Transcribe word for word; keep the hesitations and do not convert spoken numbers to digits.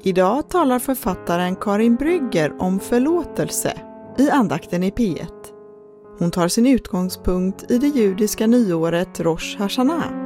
Idag talar författaren Karin Brygger om förlåtelse i andakten i P ett. Hon tar sin utgångspunkt i det judiska nyåret Rosh Hashanah.